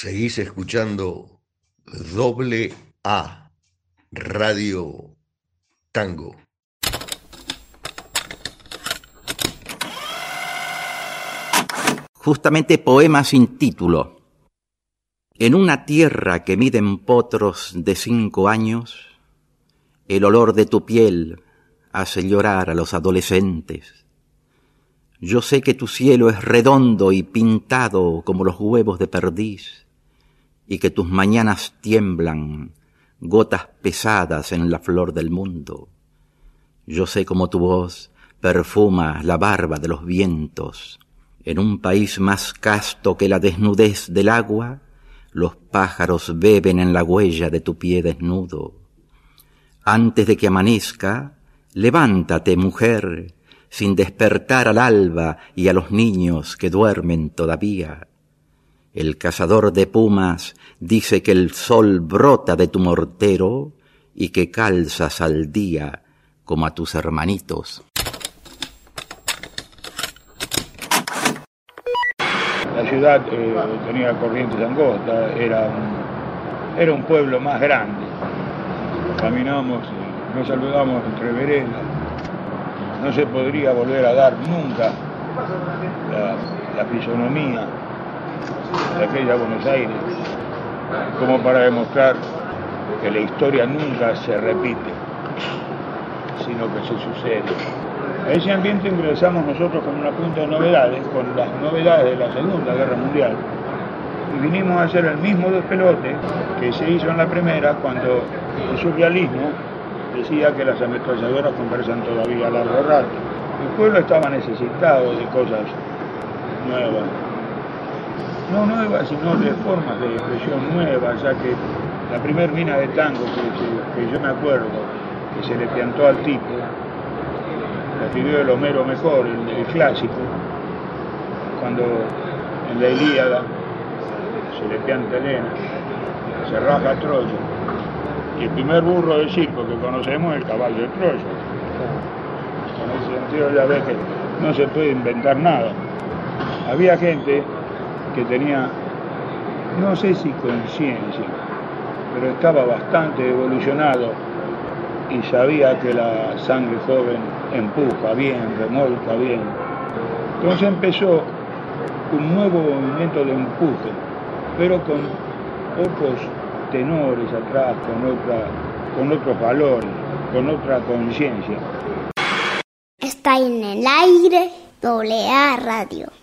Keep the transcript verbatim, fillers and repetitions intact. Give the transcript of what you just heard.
Seguís escuchando Doble A, Radio Tango. Justamente poema sin título. En una tierra que miden potros de cinco años, el olor de tu piel hace llorar a los adolescentes. Yo sé que tu cielo es redondo y pintado como los huevos de perdiz, y que tus mañanas tiemblan gotas pesadas en la flor del mundo. Yo sé cómo tu voz perfuma la barba de los vientos. En un país más casto que la desnudez del agua, los pájaros beben en la huella de tu pie desnudo. Antes de que amanezca, levántate, mujer, sin despertar al alba y a los niños que duermen todavía. El cazador de pumas dice que el sol brota de tu mortero y que calzas al día como a tus hermanitos. La ciudad eh, tenía corrientes angostas, era un, era un pueblo más grande. Caminamos, eh, nos saludamos entre veredas. No se podría volver a dar nunca la, la fisonomía de aquella Buenos Aires, como para demostrar que la historia nunca se repite, sino que se sucede. A ese ambiente ingresamos nosotros con una punta de novedades, con las novedades de la Segunda Guerra Mundial, y vinimos a hacer el mismo despelote que se hizo en la primera, cuando el surrealismo decía que las ametralladoras conversan todavía a largo rato. El pueblo estaba necesitado de cosas nuevas, no nuevas, sino de formas de expresión nuevas, ya que la primer mina de tango que, que yo me acuerdo, que se le piantó al tipo, la pidió el Homero mejor, el, el clásico, cuando en la Ilíada se le pianta Helena, se raja Troya, y el primer burro del circo que conocemos es el caballo de Troya. En ese sentido ya ves que no se puede inventar nada. Había gente que tenía, no sé si conciencia, pero estaba bastante evolucionado y sabía que la sangre joven empuja bien, remolca bien. Entonces empezó un nuevo movimiento de empuje, pero con otros tenores atrás, con, otra, con otros valores, con otra conciencia. Está en el aire, Doble A Radio.